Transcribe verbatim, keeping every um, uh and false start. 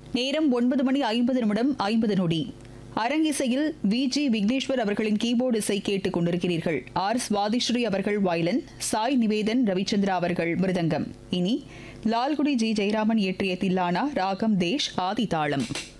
நேரம் ஒன்பது மணி ஐம்பது நிமிடம் ஐம்பது நொடி. அரங்கிசையில் வி ஜி விக்னேஸ்வர் அவர்களின் கீபோர்டு இசை கேட்டுக் கொண்டிருக்கிறீர்கள். ஆர் சுவாதிஸ்ரீ அவர்கள் வயலின், சாய் நிவேதன், ரவிச்சந்திரா அவர்கள் மிருதங்கம். இனி லால்குடி ஜி ஜெயராமன் இயற்றிய தில்லானா ராகம் தேஷ் ஆதி தாளம்.